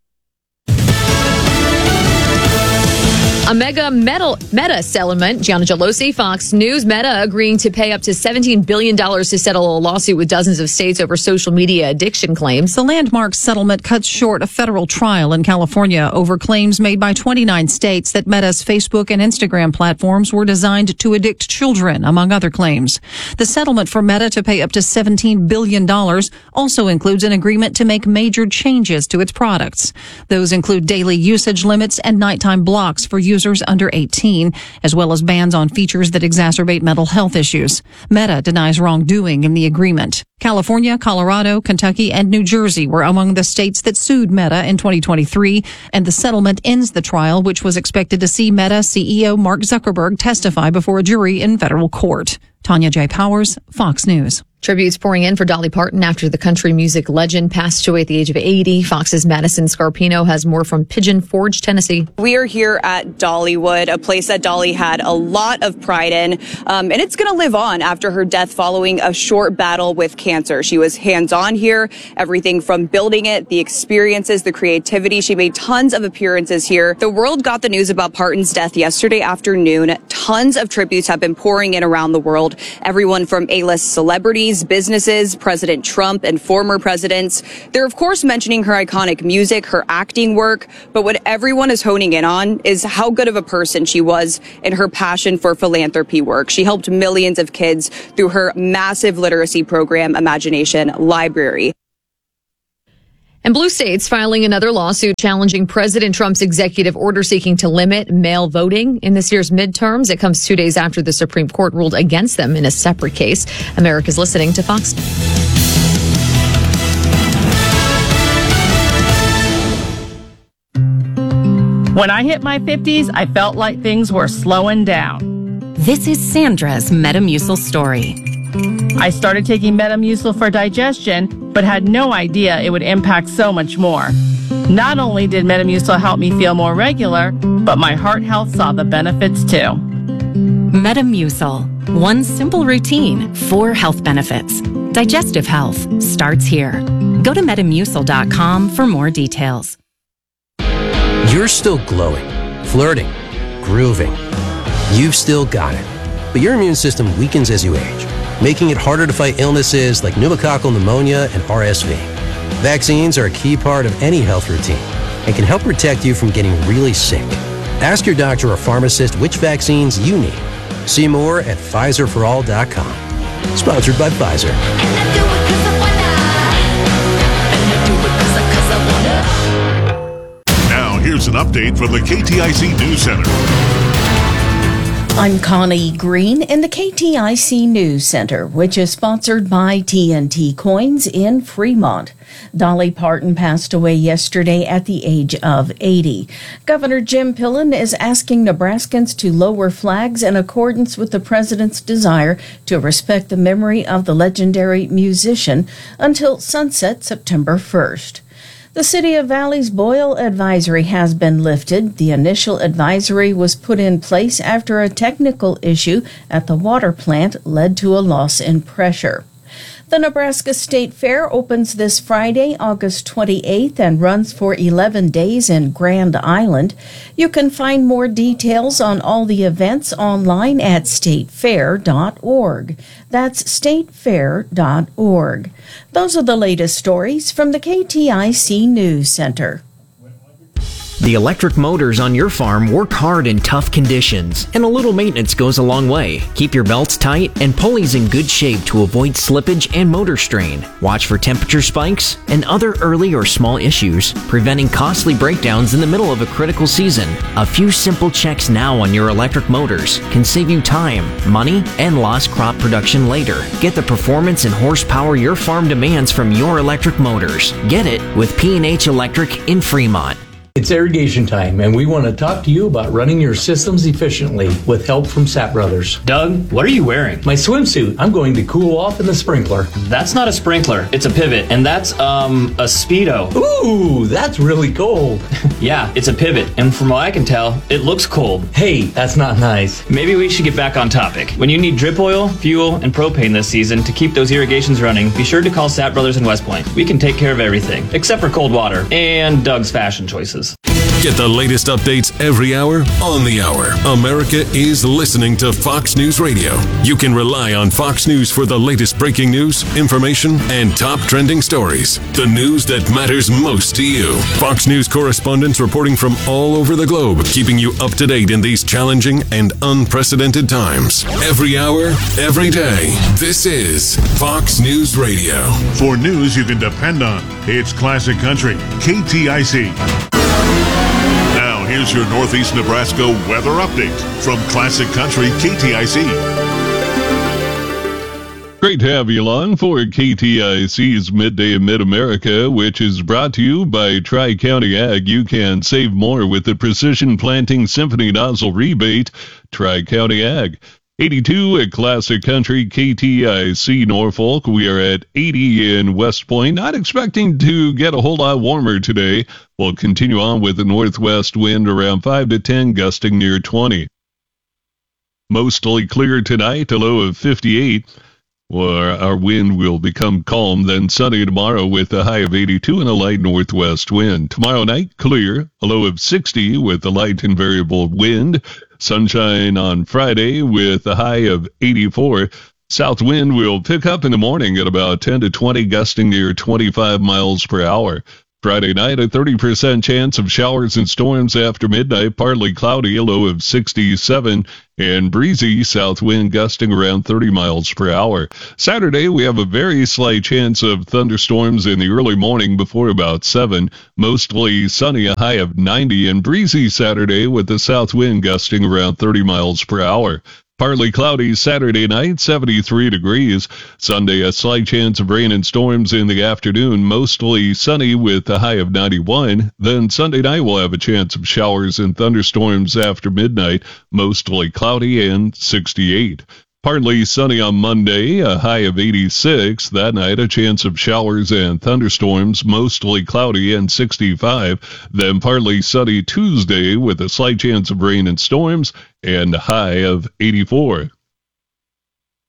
[SPEAKER 7] A mega meta, meta settlement. Gianna Gelosi, Fox News. Meta agreeing to pay up to seventeen billion dollars to settle a lawsuit with dozens of states over social media addiction claims.
[SPEAKER 5] The landmark settlement cuts short a federal trial in California over claims made by twenty-nine states that Meta's Facebook and Instagram platforms were designed to addict children, among other claims. The settlement for Meta to pay up to seventeen billion dollars also includes an agreement to make major changes to its products. Those include daily usage limits and nighttime blocks for users users under eighteen, as well as bans on features that exacerbate mental health issues. Meta denies wrongdoing in the agreement. California, Colorado, Kentucky, and New Jersey were among the states that sued Meta in twenty twenty-three, and the settlement ends the trial, which was expected to see Meta C E O Mark Zuckerberg testify before a jury in federal court. Tanya J. Powers, Fox News.
[SPEAKER 7] Tributes pouring in for Dolly Parton after the country music legend passed away at the age of eighty. Fox's Madison Scarpino has more from Pigeon Forge, Tennessee.
[SPEAKER 6] We are here at Dollywood, a place that Dolly had a lot of pride in, um, and it's going to live on after her death following a short battle with cancer. She was hands-on here, everything from building it, the experiences, the creativity. She made tons of appearances here. The world got the news about Parton's death yesterday afternoon. Tons of tributes have been pouring in around the world. Everyone from A-list celebrities, businesses, President Trump, and former presidents. They're, of course, mentioning her iconic music, her acting work, but what everyone is honing in on is how good of a person she was and her passion for philanthropy work. She helped millions of kids through her massive literacy program, Imagination Library.
[SPEAKER 7] And blue states filing another lawsuit challenging President Trump's executive order seeking to limit mail voting in this year's midterms. It comes two days after the Supreme Court ruled against them in a separate case. America's listening to Fox.
[SPEAKER 8] When I hit my fifties, I felt like things were slowing down.
[SPEAKER 24] This is Sandra's Metamucil story.
[SPEAKER 8] I started taking Metamucil for digestion, but had no idea it would impact so much more. Not only did Metamucil help me feel more regular, but my heart health saw the benefits too.
[SPEAKER 24] Metamucil. One simple routine, four health benefits. Digestive health starts here. Go to Metamucil dot com for more details.
[SPEAKER 25] You're still glowing, flirting,
[SPEAKER 9] grooving. You've still got it, but your immune system weakens as you age, making it harder to fight illnesses like pneumococcal pneumonia and R S V. Vaccines are a key part of any health routine and can help protect you from getting really sick. Ask your doctor or pharmacist which vaccines you need. See more at Pfizer for all dot com. Sponsored by Pfizer.
[SPEAKER 4] Now, here's an update from the K T I C News Center.
[SPEAKER 10] I'm Connie Green in the K T I C News Center, which is sponsored by T N T Coins in Fremont. Dolly Parton passed away yesterday at the age of eighty. Governor Jim Pillen is asking Nebraskans to lower flags in accordance with the president's desire to respect the memory of the legendary musician until sunset September first. The City of Valley's boil advisory has been lifted. The initial advisory was put in place after a technical issue at the water plant led to a loss in pressure. The Nebraska State Fair opens this Friday, August twenty-eighth, and runs for eleven days in Grand Island. You can find more details on all the events online at state fair dot org. That's state fair dot org. Those are the latest stories from the K T I C News Center.
[SPEAKER 12] The electric motors on your farm work hard in tough conditions, and a little maintenance goes a long way. Keep your belts tight and pulleys in good shape to avoid slippage and motor strain. Watch for temperature spikes and other early or small issues, preventing costly breakdowns in the middle of a critical season. A few simple checks now on your electric motors can save you time, money, and lost crop production later. Get the performance and horsepower your farm demands from your electric motors. Get it with P and H Electric in Fremont.
[SPEAKER 14] It's irrigation time, and we want to talk to you about running your systems efficiently with help from Sapp Brothers.
[SPEAKER 25] Doug, what are you wearing?
[SPEAKER 14] My swimsuit. I'm going to cool off in the sprinkler.
[SPEAKER 25] That's not a sprinkler. It's a pivot, and that's, um, a Speedo.
[SPEAKER 14] Ooh, that's really cold.
[SPEAKER 25] Yeah, it's a pivot, and from what I can tell, it looks cold.
[SPEAKER 14] Hey, that's not nice.
[SPEAKER 25] Maybe we should get back on topic. When you need drip oil, fuel, and propane this season to keep those irrigations running, be sure to call Sapp Brothers in West Point. We can take care of everything, except for cold water and Doug's fashion choices.
[SPEAKER 26] Get the latest updates every hour on the hour. America is listening to Fox News Radio. You can rely on Fox News for the latest breaking news, information, and top trending stories. The news that matters most to you. Fox News correspondents reporting from all over the globe, keeping you up to date in these challenging and unprecedented times. Every hour, every day. This is Fox News Radio.
[SPEAKER 4] For news you can depend on, it's Classic Country, K T I C. Now, here's your Northeast Nebraska weather update from Classic Country K T I C.
[SPEAKER 1] Great to have you along for K T I C's Midday in Mid-America, which is brought to you by Tri-County Ag. You can save more with the Precision Planting Symphony Nozzle Rebate. Tri-County Ag. eighty-two at Classic Country, K T I C Norfolk. We are at eighty in West Point. Not expecting to get a whole lot warmer today. We'll continue on with the northwest wind around five to ten, gusting near twenty. Mostly clear tonight, a low of fifty-eight. Or our wind will become calm, then sunny tomorrow with a high of eighty-two and a light northwest wind. Tomorrow night, clear, a low of sixty with a light and variable wind. Sunshine on Friday with a high of eighty-four. South wind will pick up in the morning at about ten to twenty, gusting near twenty-five miles per hour. Friday night, a thirty percent chance of showers and storms after midnight, partly cloudy, a low of sixty-seven, and breezy, south wind gusting around thirty miles per hour. Saturday, we have a very slight chance of thunderstorms in the early morning before about seven, mostly sunny, a high of ninety, and breezy Saturday with the south wind gusting around thirty miles per hour. Partly cloudy Saturday night, seventy-three degrees. Sunday, a slight chance of rain and storms in the afternoon, mostly sunny with a high of ninety-one. Then Sunday night, we'll have a chance of showers and thunderstorms after midnight, mostly cloudy and sixty-eight. Partly sunny on Monday, a high of eighty-six. That night, a chance of showers and thunderstorms, mostly cloudy and sixty-five. Then partly sunny Tuesday with a slight chance of rain and storms and a high of eighty-four.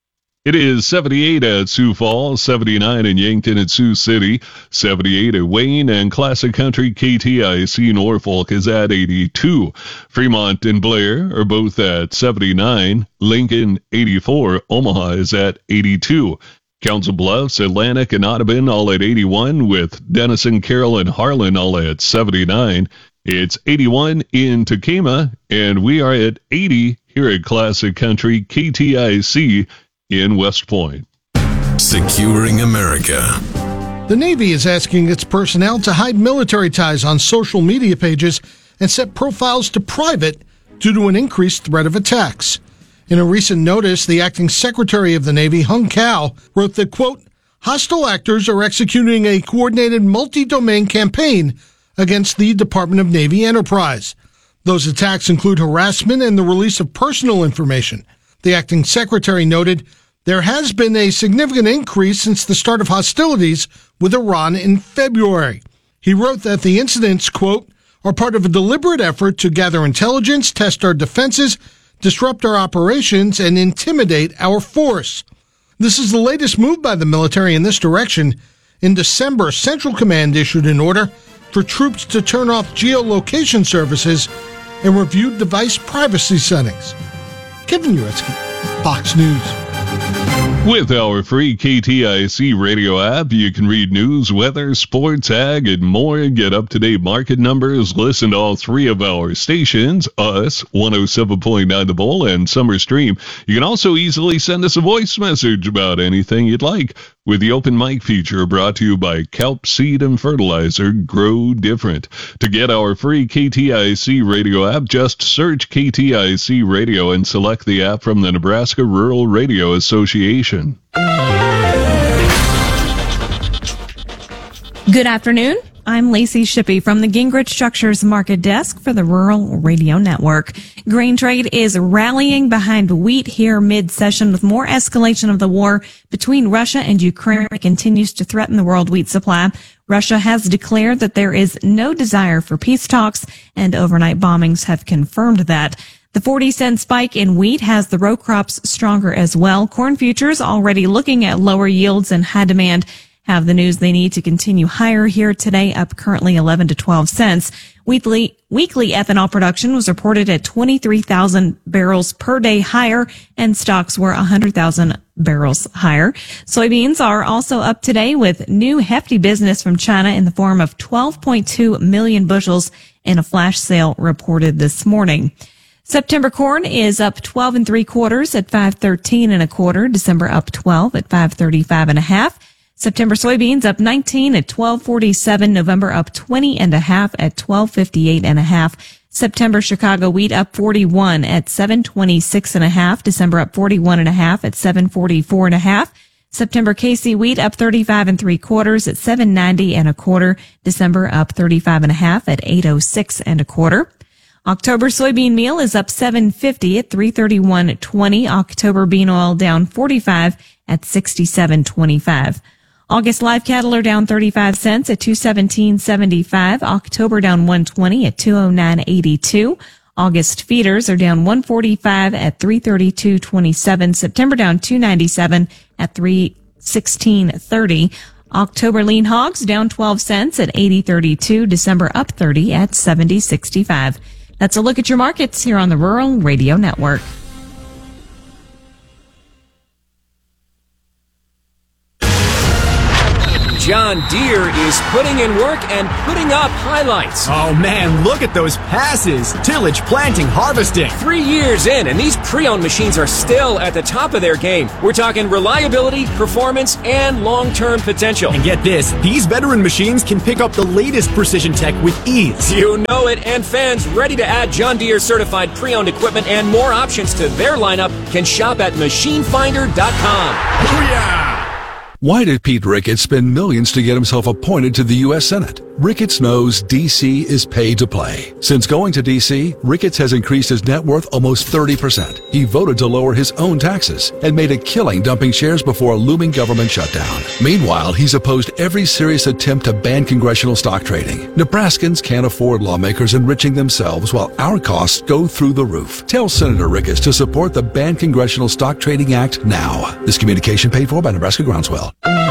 [SPEAKER 1] It is seventy-eight at Sioux Falls, seventy-nine in Yankton and Sioux City, seventy-eight at Wayne, and Classic Country K T I C Norfolk is at eighty-two. Fremont and Blair are both at seventy-nine. Lincoln, eighty-four. Omaha is at eighty-two. Council Bluffs, Atlantic, and Audubon all at eighty-one, with Denison, Carroll, and Harlan all at seventy-nine. It's eighty-one in Takema, and we are at eighty here at Classic Country K T I C in West Point.
[SPEAKER 26] Securing America.
[SPEAKER 11] The Navy is asking its personnel to hide military ties on social media pages and set profiles to private due to an increased threat of attacks. In a recent notice, the acting secretary of the Navy, Hung Cao, wrote that, quote, hostile actors are executing a coordinated multi-domain campaign against the Department of Navy enterprise. Those attacks include harassment and the release of personal information. The acting secretary noted, there has been a significant increase since the start of hostilities with Iran in February. He wrote that the incidents, quote, are part of a deliberate effort to gather intelligence, test our defenses, disrupt our operations, and intimidate our force. This is the latest move by the military in this direction. In December, Central Command issued an order for troops to turn off geolocation services and review device privacy settings. Kevin Uretsky, Fox News.
[SPEAKER 1] With our free K T I C radio app, you can read news, weather, sports, ag, and more. Get up-to-date market numbers. Listen to all three of our stations, us, one oh seven point nine The Bull, and Summer Stream. You can also easily send us a voice message about anything you'd like with the open mic feature, brought to you by Kelp Seed and Fertilizer. Grow different. To get our free K T I C radio app, just search K T I C Radio and select the app from the Nebraska Rural Radio Association.
[SPEAKER 13] Good afternoon. I'm Lacey Shippey from the Gingrich Structures Market Desk for the Rural Radio Network. Grain trade is rallying behind wheat here mid-session, with more escalation of the war between Russia and Ukraine continues to threaten the world wheat supply. Russia has declared that there is no desire for peace talks, and overnight bombings have confirmed that. The forty cent spike in wheat has the row crops stronger as well. Corn futures already looking at lower yields and high demand have the news they need to continue higher here today, up currently eleven to twelve cents. Weekly, weekly ethanol production was reported at twenty-three thousand barrels per day higher, and stocks were one hundred thousand barrels higher. Soybeans are also up today with new hefty business from China in the form of twelve point two million bushels in a flash sale reported this morning. September corn is up twelve and three quarters at five thirteen and a quarter. December up twelve at five thirty-five and a half. September soybeans up nineteen at twelve forty-seven. November up twenty and a half at twelve fifty-eight and a half. September Chicago wheat up forty-one at seven twenty-six and a half. December up forty-one and a half at seven forty-four and a half. September K C wheat up thirty-five and three quarters at seven ninety and a quarter. December up thirty-five and a half at eight oh six and a quarter. October soybean meal is up seven fifty at three thirty-one twenty. October bean oil down forty-five at sixty-seven twenty-five. August live cattle are down thirty-five cents at two seventeen seventy-five. October down one twenty at two oh nine eighty-two. August feeders are down one forty-five at three thirty-two twenty-seven. September down two ninety-seven at three sixteen thirty. October lean hogs down twelve cents at eighty thirty-two. December up thirty at seventy sixty-five. That's a look at your markets here on the Rural Radio Network.
[SPEAKER 15] John Deere is putting in work and putting up highlights.
[SPEAKER 16] Oh man, look at those passes. Tillage, planting, harvesting.
[SPEAKER 15] Three years in, and these pre-owned machines are still at the top of their game. We're talking reliability, performance, and long-term potential.
[SPEAKER 16] And get this, these veteran machines can pick up the latest precision tech with ease.
[SPEAKER 15] You know it, and fans ready to add John Deere certified pre-owned equipment and more options to their lineup can shop at machine finder dot com.
[SPEAKER 16] Booyah!
[SPEAKER 17] Why did Pete Ricketts spend millions to get himself appointed to the U S Senate? Ricketts knows D C is paid to play. Since going to D C, Ricketts has increased his net worth almost thirty percent. He voted to lower his own taxes and made a killing dumping shares before a looming government shutdown. Meanwhile, he's opposed every serious attempt to ban congressional stock trading. Nebraskans can't afford lawmakers enriching themselves while our costs go through the roof. Tell Senator Ricketts to support the Ban Congressional Stock Trading Act now. This communication paid for by Nebraska Groundswell.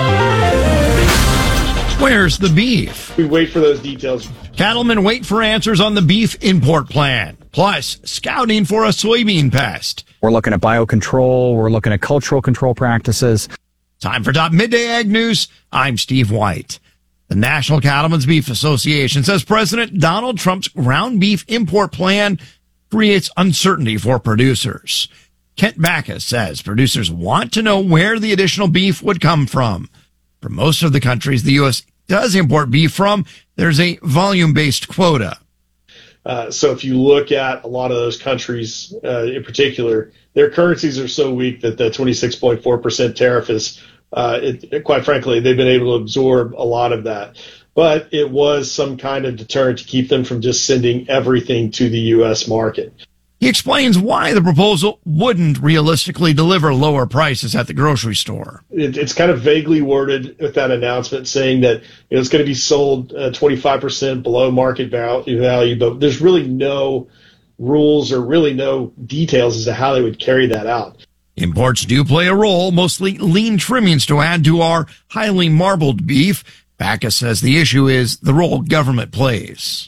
[SPEAKER 18] Where's the beef?
[SPEAKER 19] We wait for those details.
[SPEAKER 18] Cattlemen wait for answers on the beef import plan. Plus, scouting for a soybean pest.
[SPEAKER 20] We're looking at biocontrol. We're looking at cultural control practices.
[SPEAKER 18] Time for Top Midday Ag News. I'm Steve White. The National Cattlemen's Beef Association says President Donald Trump's ground beef import plan creates uncertainty for producers. Kent Backus says producers want to know where the additional beef would come from. For most of the countries the U S does import beef from, there's a volume-based quota.
[SPEAKER 19] Uh, so if you look at a lot of those countries uh, in particular, their currencies are so weak that the twenty-six point four percent tariff is, uh, it, quite frankly, they've been able to absorb a lot of that. But it was some kind of deterrent to keep them from just sending everything to the U S market.
[SPEAKER 18] He explains why the proposal wouldn't realistically deliver lower prices at the grocery store.
[SPEAKER 19] It, it's kind of vaguely worded with that announcement saying that you know, it's going to be sold uh, twenty-five percent below market value, but there's really no rules or really no details as to how they would carry that out.
[SPEAKER 18] Imports do play a role, mostly lean trimmings to add to our highly marbled beef. Backus says the issue is the role government plays.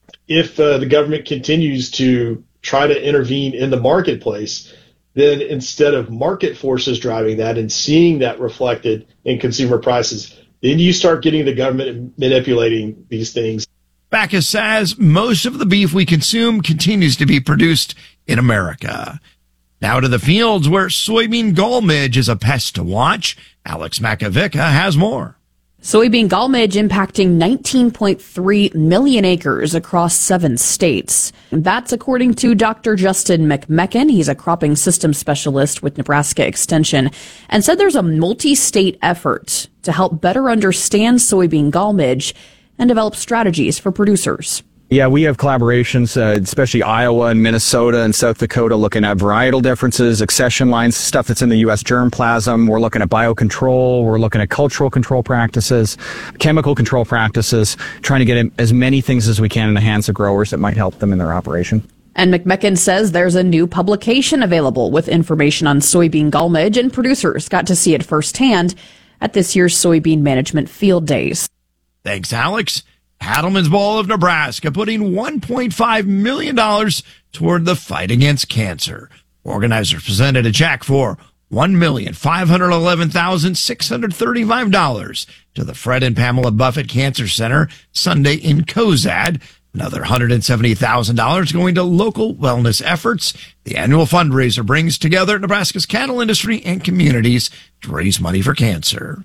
[SPEAKER 19] If uh, the government continues to try to intervene in the marketplace, then instead of market forces driving that and seeing that reflected in consumer prices, then you start getting the government manipulating these things.
[SPEAKER 18] Backus says most of the beef we consume continues to be produced in America. Now to the fields where soybean gall midge is a pest to watch. Alex Makovica has more.
[SPEAKER 21] Soybean gall midge impacting nineteen point three million acres across seven states. That's according to Doctor Justin McMecken. He's a cropping system specialist with Nebraska Extension and said there's a multi-state effort to help better understand soybean gall midge and develop strategies for producers.
[SPEAKER 20] Yeah, we have collaborations, uh, especially Iowa and Minnesota and South Dakota, looking at varietal differences, accession lines, stuff that's in the U S germplasm. We're looking at biocontrol. We're looking at cultural control practices, chemical control practices, trying to get as many things as we can in the hands of growers that might help them in their operation.
[SPEAKER 21] And McMecken says there's a new publication available with information on soybean gall midge, and producers got to see it firsthand at this year's Soybean Management Field Days.
[SPEAKER 18] Thanks, Alex. Cattlemen's Ball of Nebraska putting one point five million dollars toward the fight against cancer. Organizers presented a check for one million five hundred eleven thousand six hundred thirty-five dollars to the Fred and Pamela Buffett Cancer Center Sunday in Cozad. Another one hundred seventy thousand dollars going to local wellness efforts. The annual fundraiser brings together Nebraska's cattle industry and communities to raise money for cancer.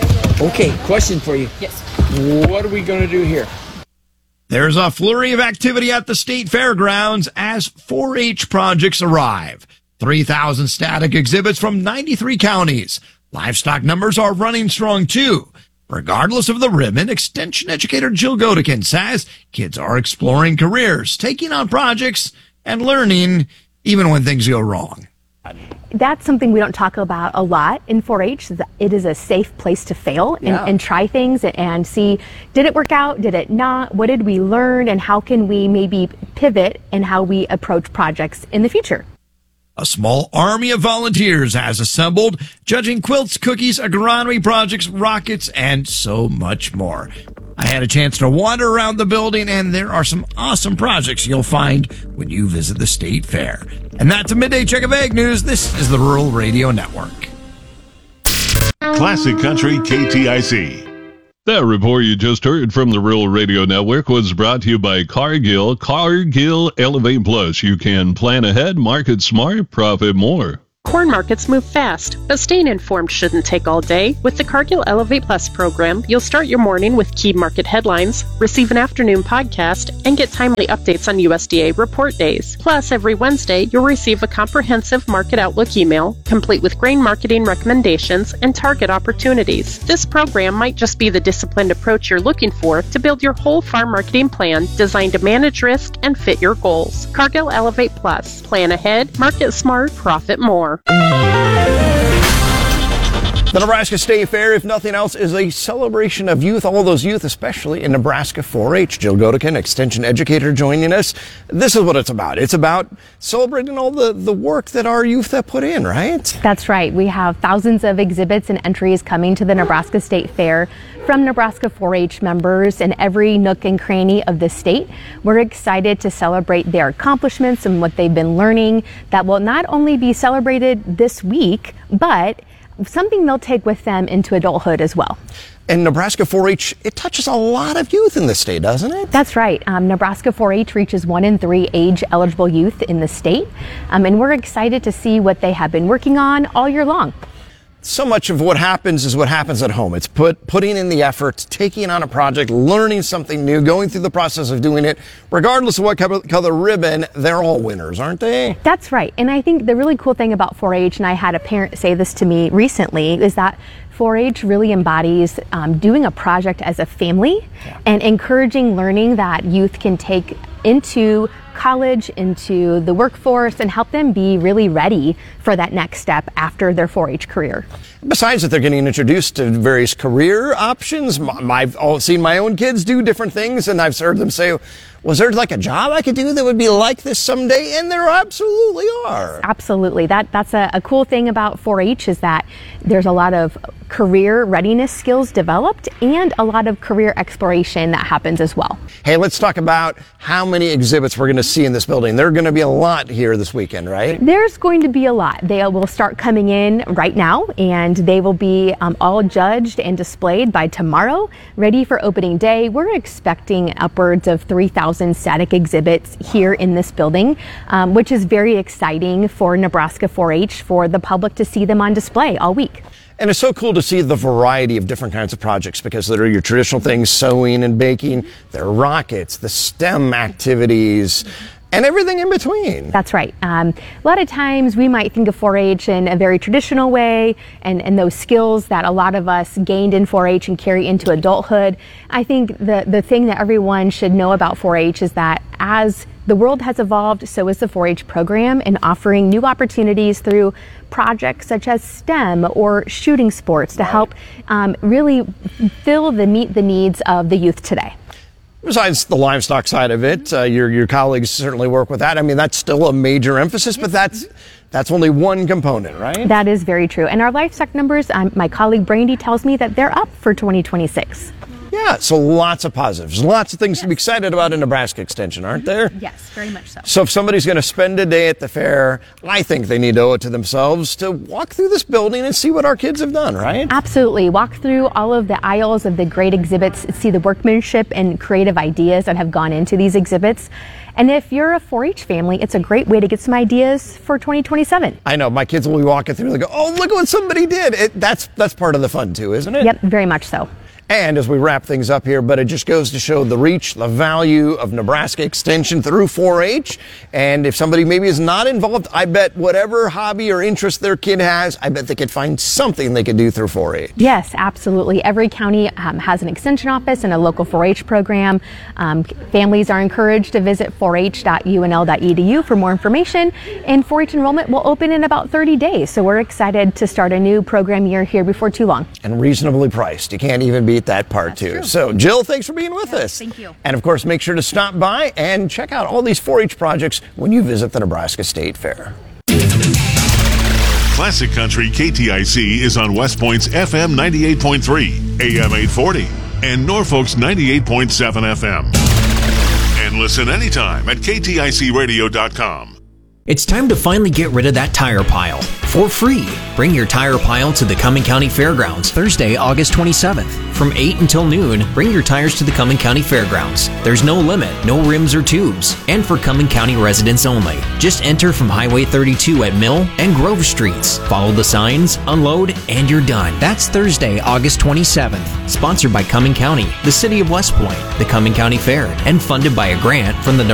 [SPEAKER 22] Okay, question for you.
[SPEAKER 21] Yes.
[SPEAKER 22] What are we going to do here?
[SPEAKER 18] There's a flurry of activity at the state fairgrounds as four H projects arrive. three thousand static exhibits from ninety-three counties. Livestock numbers are running strong too. Regardless of the ribbon, Extension educator Jill Godekin says kids are exploring careers, taking on projects, and learning even when things go wrong.
[SPEAKER 27] That's something we don't talk about a lot in four H. It is a safe place to fail and,
[SPEAKER 22] Yeah.
[SPEAKER 27] and try things and see, did it work out? Did it not? What did we learn? And how can we maybe pivot in how we approach projects in the future?
[SPEAKER 18] A small army of volunteers has assembled, judging quilts, cookies, agronomy projects, rockets, and so much more. I had a chance to wander around the building, and there are some awesome projects you'll find when you visit the state fair. And that's a midday check of Ag News. This is the Rural Radio Network.
[SPEAKER 4] Classic Country K T I C.
[SPEAKER 1] That report you just heard from the Rural Radio Network was brought to you by Cargill. Cargill Elevate Plus. You can plan ahead, market smart, profit more.
[SPEAKER 2] Corn markets move fast, but staying informed shouldn't take all day. With the Cargill Elevate Plus program, you'll start your morning with key market headlines, receive an afternoon podcast, and get timely updates on U S D A report days. Plus, every Wednesday, you'll receive a comprehensive market outlook email, complete with grain marketing recommendations and target opportunities. This program might just be the disciplined approach you're looking for to build your whole farm marketing plan designed to manage risk and fit your goals. Cargill Elevate Plus. Plan ahead, market smart, profit more.
[SPEAKER 18] The Nebraska State Fair, if nothing else, is a celebration of youth, all those youth, especially in Nebraska four H. Jill Godekin, extension educator, joining us. This is what it's about. It's about celebrating all the, the work that our youth have put in, right?
[SPEAKER 27] That's right. We have thousands of exhibits and entries coming to the Nebraska State Fair from Nebraska four H members in every nook and cranny of the state. We're excited to celebrate their accomplishments and what they've been learning that will not only be celebrated this week, but something they'll take with them into adulthood as well.
[SPEAKER 18] And Nebraska four H, it touches a lot of youth in the state, doesn't it?
[SPEAKER 27] That's right. Um, Nebraska four H reaches one in three age-eligible youth in the state, um, and we're excited to see what they have been working on all year long.
[SPEAKER 18] So much of what happens is what happens at home. It's put putting in the effort, taking on a project, learning something new, going through the process of doing it. Regardless of what color ribbon, they're all winners, aren't they?
[SPEAKER 27] That's right. And I think the really cool thing about four H, and I had a parent say this to me recently, is that four H really embodies um, doing a project as a family yeah. and encouraging learning that youth can take into college, into the workforce, and help them be really ready for that next step after their four H career.
[SPEAKER 18] Besides that, they're getting introduced to various career options. I've seen my own kids do different things, and I've heard them say, was there like a job I could do that would be like this someday? And there absolutely are.
[SPEAKER 27] Absolutely. That That's a, a cool thing about four H is that there's a lot of career readiness skills developed and a lot of career exploration that happens as well.
[SPEAKER 18] Hey, let's talk about how many exhibits we're going to see in this building. There are going to be a lot here this weekend, right?
[SPEAKER 27] There's going to be a lot. They will start coming in right now, and they will be um, all judged and displayed by tomorrow, ready for opening day. We're expecting upwards of three thousand static exhibits here in this building, um, which is very exciting for Nebraska four H, for the public to see them on display all week.
[SPEAKER 18] And it's so cool to see the variety of different kinds of projects, because there are your traditional things, sewing and baking, there are rockets, the STEM activities, and everything in between.
[SPEAKER 27] That's right. Um, a lot of times we might think of four H in a very traditional way, and, and those skills that a lot of us gained in four H and carry into adulthood. I think the, the thing that everyone should know about four H is that as the world has evolved, so is the four H program, in offering new opportunities through projects such as STEM or shooting sports to right. help um, really fill the meet the needs of the youth today.
[SPEAKER 18] Besides the livestock side of it, uh, your your colleagues certainly work with that. I mean, that's still a major emphasis, but that's that's only one component, right?
[SPEAKER 27] That is very true. And our livestock numbers, um, my colleague Brandy tells me that they're up for twenty twenty-six.
[SPEAKER 18] Yeah, so lots of positives, lots of things yes. to be excited about in Nebraska Extension, aren't there?
[SPEAKER 27] Yes, very much so.
[SPEAKER 18] So if somebody's going to spend a day at the fair, I think they need to owe it to themselves to walk through this building and see what our kids have done, right?
[SPEAKER 27] Absolutely. Walk through all of the aisles of the great exhibits, see the workmanship and creative ideas that have gone into these exhibits. And if you're a four H family, it's a great way to get some ideas for twenty twenty-seven.
[SPEAKER 18] I know. My kids will be walking through and they go, oh, look at what somebody did. It, that's, that's part of the fun, too, isn't it?
[SPEAKER 27] Yep, very much so.
[SPEAKER 18] And as we wrap things up here, but it just goes to show the reach, the value of Nebraska Extension through four H. And if somebody maybe is not involved, I bet whatever hobby or interest their kid has, I bet they could find something they could do through four H.
[SPEAKER 27] Yes, absolutely. Every county um, has an extension office and a local four H program. Um, families are encouraged to visit four H dot U N L dot E D U for more information. And four H enrollment will open in about thirty days. So we're excited to start a new program year here before too long.
[SPEAKER 18] And reasonably priced. You can't even beat that part
[SPEAKER 27] That's
[SPEAKER 18] too.
[SPEAKER 27] True.
[SPEAKER 18] So Jill, thanks for being with
[SPEAKER 27] yes,
[SPEAKER 18] us.
[SPEAKER 27] Thank you.
[SPEAKER 18] And of course, make sure to stop by and check out all these four H projects when you visit the Nebraska State Fair.
[SPEAKER 4] Classic Country K T I C is on West Point's F M ninety-eight point three, A M eight forty, and Norfolk's ninety-eight point seven F M. And listen anytime at K T I C radio dot com.
[SPEAKER 12] It's time to finally get rid of that tire pile for free. Bring your tire pile to the Cumming County Fairgrounds Thursday, August twenty-seventh. From eight until noon, bring your tires to the Cumming County Fairgrounds. There's no limit, no rims or tubes, and for Cumming County residents only. Just enter from Highway thirty-two at Mill and Grove Streets. Follow the signs, unload, and you're done. That's Thursday, August twenty-seventh. Sponsored by Cumming County, the City of West Point, the Cumming County Fair, and funded by a grant from the